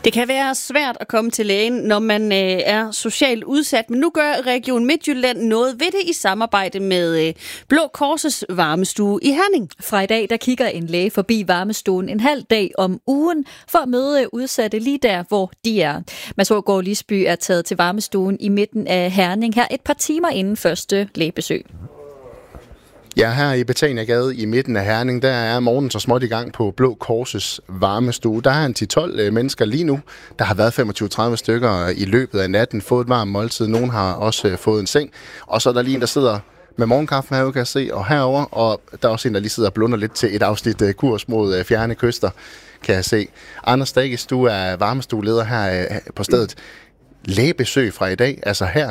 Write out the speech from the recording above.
Det kan være svært at komme til lægen, når man er socialt udsat, men nu gør Region Midtjylland noget ved det i samarbejde med Blå Kors' varmestue i Herning. Fra i dag, der kigger en læge forbi varmestuen en halv dag om ugen for at møde udsatte lige der, hvor de er. Mads Aagaard Lisby er taget til varmestuen i midten af Herning her et par timer inden første lægebesøg. Ja, her i Betaniagade i midten af Herning, der er morgen så småt i gang på Blå Kors' varmestue. Der er en 10-12 mennesker lige nu. Der har været 25-30 stykker i løbet af natten, fået et varmt måltid. Nogen har også fået en seng. Og så er der lige en, der sidder med morgenkaffen herude, kan jeg se, og herover. Og der er også en, der lige sidder og blunder lidt til et afsnit kurs mod fjerne kyster, kan jeg se. Anders Dages, du er varmestueleder her på stedet. Lægebesøg fra i dag, altså her